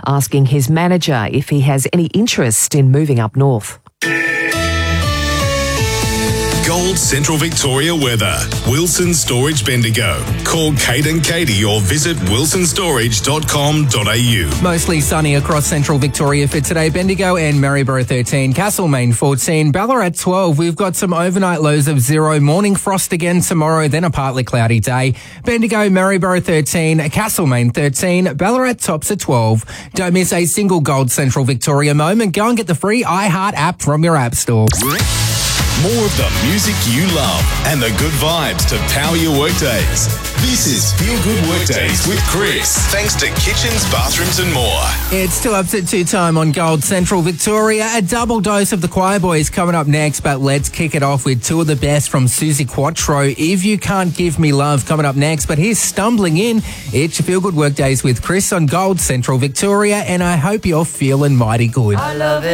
asking his manager if he has any interest in moving up north. Gold Central Victoria weather. Wilson Storage Bendigo. Call Kate and Katie or visit wilsonstorage.com.au. Mostly sunny across Central Victoria for today. Bendigo and Maryborough 13, Castlemaine 14, Ballarat 12. We've got some overnight lows of 0. Morning frost again tomorrow, then a partly cloudy day. Bendigo, Maryborough 13, Castlemaine 13, Ballarat tops at 12. Don't miss a single Gold Central Victoria moment. Go and get the free iHeart app from your app store. More of the music you love and the good vibes to power your workdays. This is Feel Good Workdays with Chris. Thanks to Kitchens, Bathrooms and more. It's 2 up to 2 time on Gold Central Victoria. A double dose of the Choir Boys coming up next, but let's kick it off with 2 of the best from Susie Quattro. If You Can't Give Me Love coming up next, but here's Stumbling In. It's your Feel Good Workdays with Chris on Gold Central Victoria, and I hope you're feeling mighty good. I love it.